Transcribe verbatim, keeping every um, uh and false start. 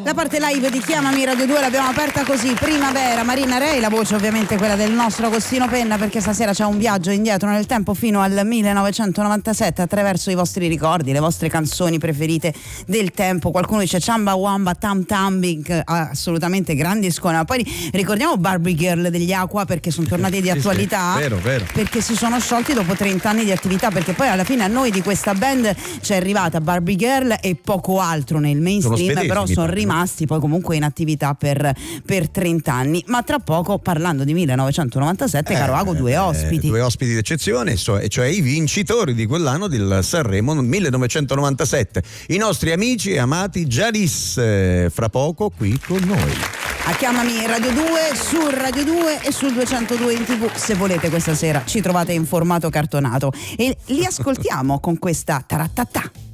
La parte live di Chiamami Radio due l'abbiamo aperta così: Primavera, Marina Rei, la voce ovviamente quella del nostro Agostino Penna, perché stasera c'è un viaggio indietro nel tempo fino al millenovecentonovantasette attraverso i vostri ricordi, le vostre canzoni preferite del tempo. Qualcuno dice Chamba Wamba, Tam Tambing, assolutamente grandi scone. Ma poi ricordiamo Barbie Girl degli Aqua, perché sono tornati di attualità, sì, sì, vero, vero. perché si sono sciolti dopo trenta anni di attività, perché poi alla fine a noi di questa band c'è arrivata Barbie Girl e poco altro nel mainstream, sono però sono pare, rimasti poi comunque in attività per, per trenta anni. Ma tra poco, parlando di millenovecentonovantasette, eh, caro Ago, due ospiti eh, due ospiti d'eccezione, e cioè i vincitori di quell'anno del Sanremo millenovecentonovantasette, i nostri amici e amati Jalis, eh, fra poco qui con noi a Chiamami Radio due, su Radio due e sul duecentodue in tv. Se volete questa sera ci trovate in formato cartonato e li ascoltiamo con questa tarattata.